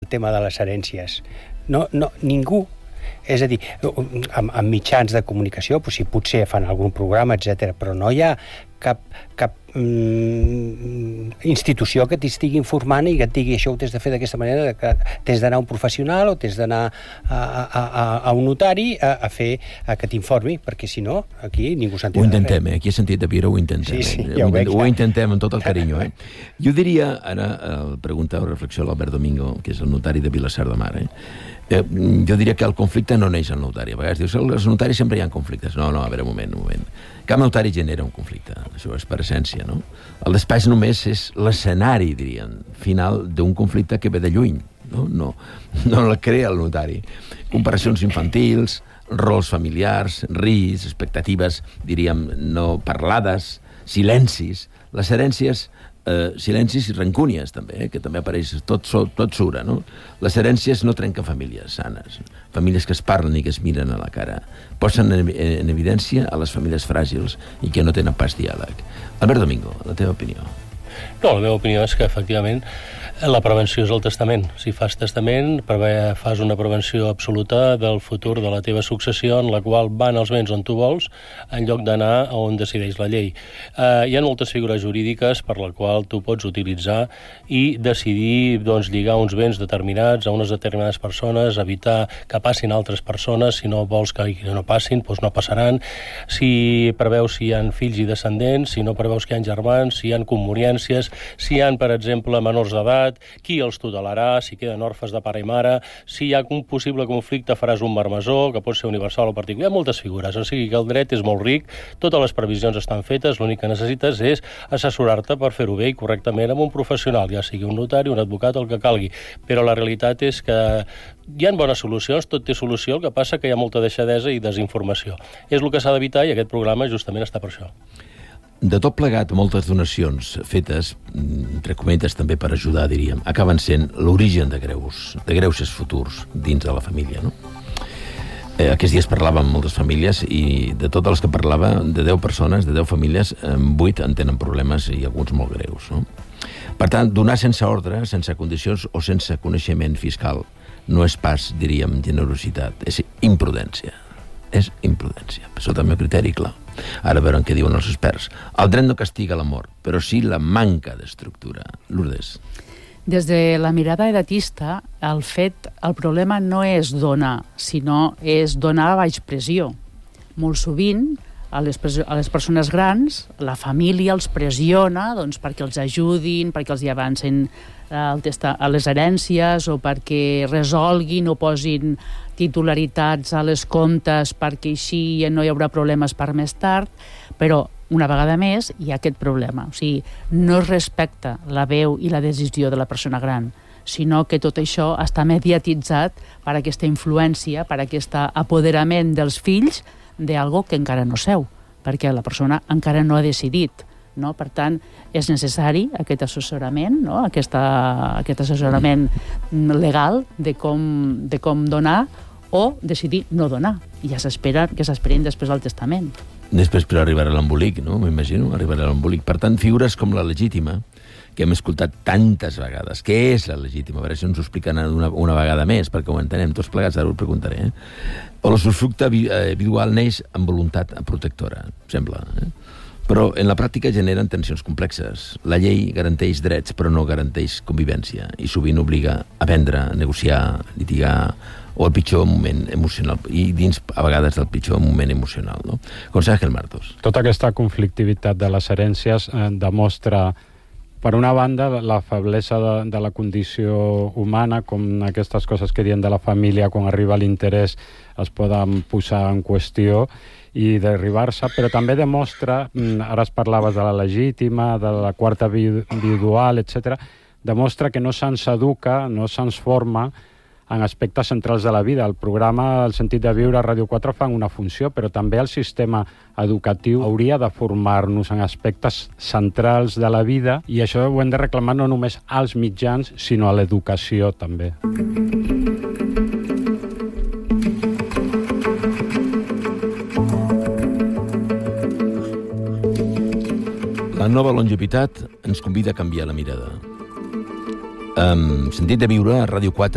tema de les herències. No, ningú. És a dir, amb mitjans de comunicació, si potser fan algun programa, etc., però no hi ha cap institució que t'estigui informant i que et digui això ho tens de fer d'aquesta manera, que tens d'anar a un professional o tens d'anar a un notari a que t'informi, perquè si no, aquí ningú s'entén. Ho intentem, aquí a Sentit de Viure ho intentem. Sí, ja ho veig. Ho intentem amb tot el carinyo. Jo diria, ara, pregunta o reflexió a l'Albert Domingo, que és el notari de Vilassar de Mar, jo diria que el conflicte no neix al notari. A vegades dius, els notaris sempre hi ha conflictes. No, a veure, un moment. Cap notari genera un conflicte. Això és per essència, no? El despatx només és l'escenari, diríem, final d'un conflicte que ve de lluny. No el crea el notari. Comparacions infantils, rols familiars, riscs, expectatives, diríem, no parlades, silencis. Les herències, silencis i rancúnies, també, que també apareix, tot sura, no? Les herències no trenquen famílies sanes, famílies que es parlen i que es miren a la cara, posen en evidència a les famílies fràgils i que no tenen pas diàleg. Albert Domingo, la teva opinió? No, la meva opinió és que, efectivament, la prevenció és el testament. Si fas testament, fas una prevenció absoluta del futur de la teva successió, en la qual van els béns on tu vols, en lloc d'anar on decideix la llei. Hi ha moltes figures jurídiques per la qual tu pots utilitzar i decidir lligar uns béns determinats a unes determinades persones, evitar que passin altres persones, si no vols que no passin, doncs no passaran. Si preveus si hi ha fills i descendents, si no preveus que hi ha germans, si hi ha commoriències, si hi ha, per exemple, menors d'edat, qui els tutelarà, si queden orfes de pare i mare, si hi ha un possible conflicte faràs un marmesó, que pot ser universal o particular. Hi ha moltes figures, o sigui que el dret és molt ric, totes les previsions estan fetes, l'únic que necessites és assessorar-te per fer-ho bé i correctament amb un professional, ja sigui un notari, un advocat, el que calgui. Però la realitat és que hi ha bones solucions, tot té solució, el que passa que hi ha molta deixadesa i desinformació. És el que s'ha d'evitar i aquest programa justament està per això. De tot plegat, moltes donacions fetes, entre cometes també per ajudar, diríem, acaben sent l'origen de greuges futurs dins de la família, no? Aquests dies parlava amb moltes famílies i de totes les que parlava, de 10 persones, de 10 famílies, 8 en tenen problemes i alguns molt greus, no? Per tant, donar sense ordre, sense condicions o sense coneixement fiscal no és pas, diríem, generositat, és imprudència. És imprudència, sota el meu criteri, clar. Ara veurem què diuen els experts. El dret no castiga l'amor, però sí la manca d'estructura. Lourdes. Des de la mirada edatista, el problema no és donar, sinó és donar a baix pressió. Molt sovint, a les persones grans, la família els pressiona perquè els ajudin, perquè els hi avancen a les herències o perquè resolguin o posin titularitats a les comptes perquè així no hi haurà problemes per més tard, però una vegada més hi ha aquest problema. O sigui, no es respecta la veu i la decisió de la persona gran, sinó que tot això està mediatitzat per aquesta influència, per aquest apoderament dels fills d'algo que encara no seu, perquè la persona encara no ha decidit. No? Per tant, és necessari aquest assessorament, no? aquest assessorament legal de com donar o decidir no donar. I ja s'espera que s'esperin després al testament. Després per arribar a l'embolic, no? M'imagino, arribar a l'embolic. Per tant, figures com la legítima, que hem escoltat tantes vegades. Què és la legítima? A veure si ens ho expliquen una vegada més, perquè ho entenem tots plegats, ara ho preguntaré. O l'usufructe habitual neix amb voluntat protectora, sembla. Però en la pràctica generen tensions complexes. La llei garanteix drets, però no garanteix convivència, i sovint obliga a vendre, a negociar, litigar, o el pitjor moment emocional, i dins, a vegades, del pitjor moment emocional. No? Conseller Ángel Martos. Tota aquesta conflictivitat de les herències demostra, per una banda, la feblesa de la condició humana, com aquestes coses que diem de la família, quan arriba l'interès es poden posar en qüestió i derribar-se, però també demostra, ara es parlaves de la legítima, de la quarta vidual, etc., demostra que no se'ns educa, no se'ns forma en aspectes centrals de la vida. El programa El sentit de viure a Ràdio 4 fan una funció, però també el sistema educatiu hauria de formar-nos en aspectes centrals de la vida, i això ho hem de reclamar no només als mitjans, sinó a l'educació també. La nova longevitat ens convida a canviar la mirada. Sentit de viure a Ràdio 4